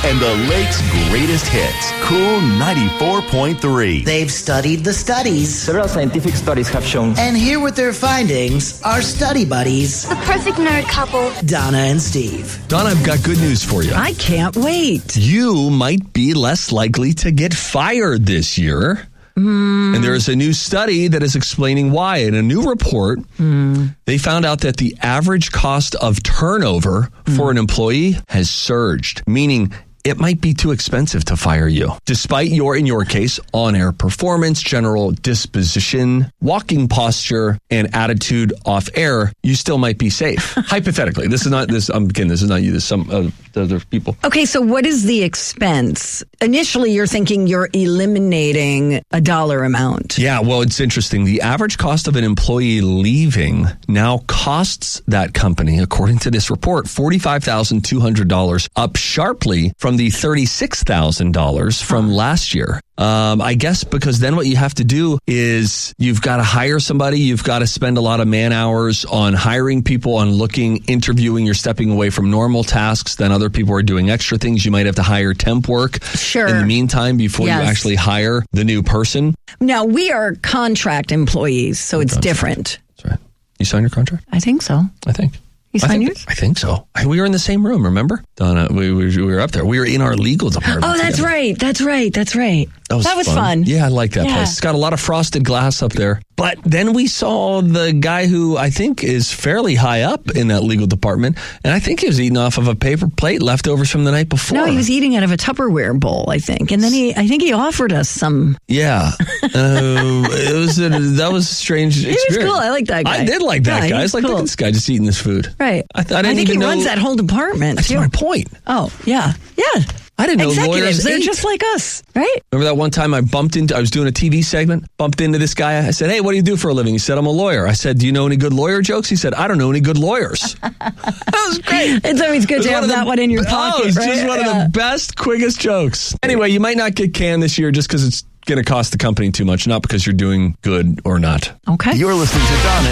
and the Lake's greatest hits. Cool 94.3. They've studied the studies. Several scientific studies have shown. And here with their findings are study buddies, The perfect nerd couple. Donna and Steve. Don, I've got good news for you. I can't wait. You might be less likely to get fired this year. And there is a new study that is explaining why. In a new report, they found out that the average cost of turnover for an employee has surged, meaning it might be too expensive to fire you. Despite in your case, on-air performance, general disposition, walking posture, and attitude off-air, you still might be safe. Hypothetically. I'm kidding, this is not you, this is some other people. Okay, so what is the expense? Initially, you're thinking you're eliminating a dollar amount. Yeah, well, it's interesting. The average cost of an employee leaving now costs that company, according to this report, $45,200, up sharply from the $36,000 from last year. I guess because then what you have to do is you've got to hire somebody. You've got to spend a lot of man hours on hiring people, on looking, interviewing. You're stepping away from normal tasks. Then other people are doing extra things. You might have to hire temp work in the meantime before you actually hire the new person. Now, we are contract employees, so it's different. That's right. You signed your contract? I think so. I think. You signed yours? I think so. We were in the same room, remember? Donna, we were up there. We were in our legal department. Oh, that's right. That's right. That was fun. Yeah, I like that place. It's got a lot of frosted glass up there. But then we saw the guy who I think is fairly high up in that legal department, and I think he was eating off of a paper plate, leftovers from the night before. No, he was eating out of a Tupperware bowl, I think. And then I think he offered us some. Yeah. That was a strange experience. He was cool. I like that guy. I did like that guy. I was like, look at this guy just eating this food. Right. I think he runs that whole department. That's my point. Oh, yeah. Yeah. I didn't know Executives, lawyers they're ate. just like us, right? Remember that one time I was doing a TV segment, bumped into this guy. I said, hey, what do you do for a living? He said, I'm a lawyer. I said, do you know any good lawyer jokes? He said, I don't know any good lawyers. That was great. It's always good to have that one in your pocket, it's right? just one of the best, quickest jokes. Anyway, you might not get canned this year just because it's going to cost the company too much, not because you're doing good or not. Okay. You're listening to Donna